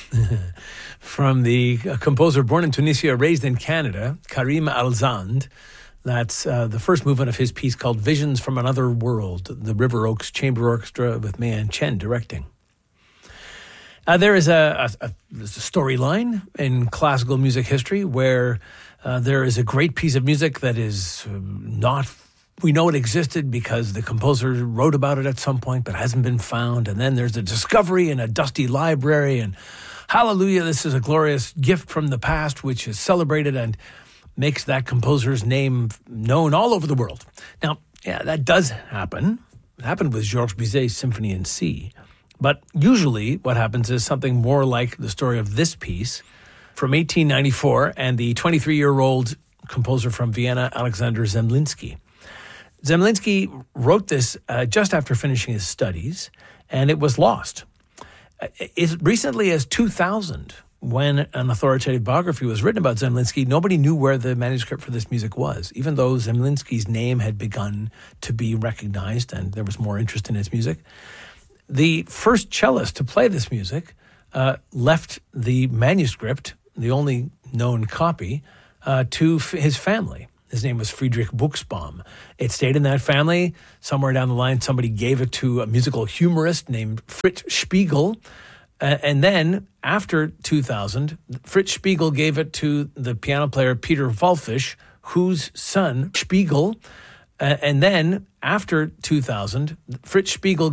From the composer born in Tunisia, raised in Canada, Karim Alzand. That's the first movement of his piece called Visions from Another World, the River Oaks Chamber Orchestra with Mayan Chen directing. There is a storyline in classical music history where there is a great piece of music that is not... We know it existed because the composer wrote about it at some point, but hasn't been found. And then there's a discovery in a dusty library, and hallelujah, this is a glorious gift from the past, which is celebrated and makes that composer's name known all over the world. Now, yeah, that does happen. It happened with Georges Bizet's Symphony in C. But usually what happens is something more like the story of this piece from 1894 and the 23-year-old composer from Vienna, Alexander Zemlinsky. Zemlinsky wrote this just after finishing his studies, and it was lost. As recently as 2000, when an authoritative biography was written about Zemlinsky, nobody knew where the manuscript for this music was, even though Zemlinsky's name had begun to be recognized and there was more interest in his music. The first cellist to play this music left the manuscript, the only known copy, to his family. His name was Friedrich Buxbaum. It stayed in that family. Somewhere down the line, somebody gave it to a musical humorist named Fritz Spiegel. And then, after 2000, Fritz Spiegel gave it to the piano player Peter Wallfisch, whose son, Spiegel. And then, after 2000, Fritz Spiegel